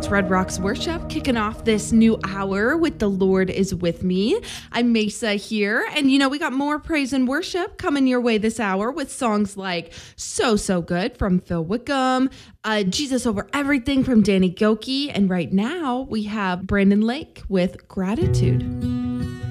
Red Rocks Worship, kicking off this new hour with The Lord is With Me. I'm Mesa here, and we got more praise and worship coming your way this hour with songs like So Good from Phil Wickham, Jesus Over Everything from Danny Gokey, and right now we have Brandon Lake with Gratitude.